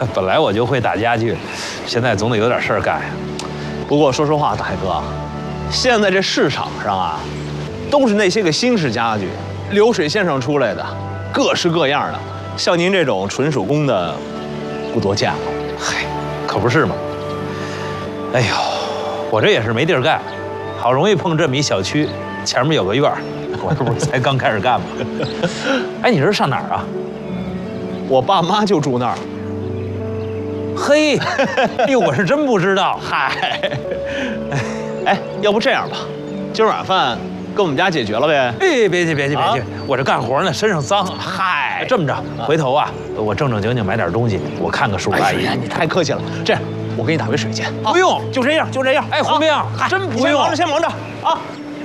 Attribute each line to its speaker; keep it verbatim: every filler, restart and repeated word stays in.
Speaker 1: 本来我就会打家具，现在总得有点事儿干呀。
Speaker 2: 不过说实话，大海哥，现在这市场上啊，都是那些个新式家具，流水线上出来的，各式各样的。像您这种纯手工的，不多见了。
Speaker 1: 嗨，可不是嘛。哎呦，我这也是没地儿干，好容易碰这么一小区，前面有个院儿，我这不是才刚开始干吗？哎，你这是上哪儿啊？
Speaker 2: 我爸妈就住那儿。
Speaker 1: 嘿，哎呦，我是真不知道。
Speaker 2: 嗨，哎，要不这样吧，今儿晚饭跟我们家解决了呗？
Speaker 1: 哎，别去别去别去，我这干活呢，身上脏。嗨，这么着，回头啊，我正正经经买点东西，我看看叔叔阿姨。
Speaker 2: 你太客气了，这样我给你打杯水去。
Speaker 1: 不用，
Speaker 2: 就这样，就这样。
Speaker 1: 哎，红兵，真不用。
Speaker 2: 先忙着，先忙着啊。